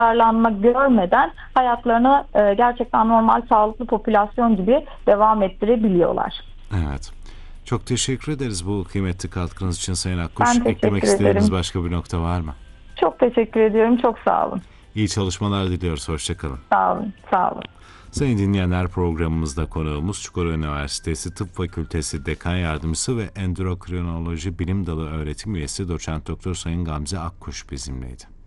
yararlanma görmeden hayatlarını gerçekten normal sağlıklı popülasyon gibi devam ettirebiliyorlar. Evet. Çok teşekkür ederiz bu kıymetli katkınız için Sayın Akkuş. Ben Eklemek teşekkür istediğiniz ederim. başka bir nokta var mı? Çok teşekkür ediyorum. Çok sağ olun. İyi çalışmalar diliyoruz. Hoşçakalın. Sağ olun. Sağ olun. Sayın dinleyenler, programımızda konuğumuz Çukurova Üniversitesi Tıp Fakültesi Dekan Yardımcısı ve Endokrinoloji Bilim Dalı Öğretim Üyesi Doçent Doktor Sayın Gamze Akkuş bizimleydi.